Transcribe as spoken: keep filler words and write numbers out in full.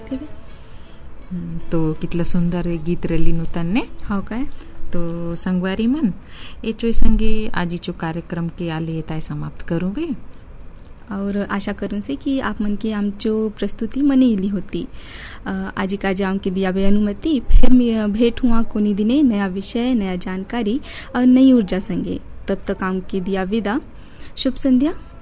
ठीक आहे. हं, तो कितलं सुंदर गीत रली नूतन ने हो काय. तो संगवारी मन ए चोई संगे आजी जो कार्यक्रम के आले ताय समाप्त करूँ बे. और आशा करूँ से कि आप मन की आम जो प्रस्तुति मनी इली होती. आज का जाम के दिया बे अनुमति. फिर मैं भेंट हुआ कोनी दिने नया विषय, नया जानकारी और नई ऊर्जा संगे. तब तक आम के दिया विदा. शुभ संध्या.